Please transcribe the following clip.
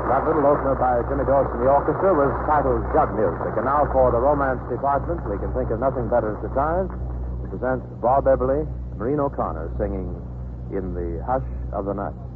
That little opener by Jimmy Dawson and the orchestra was titled Jug Music. And now for the romance department, we can think of nothing better at the time to present Bob Beverly and Maureen O'Connor singing In the Hush of the Night.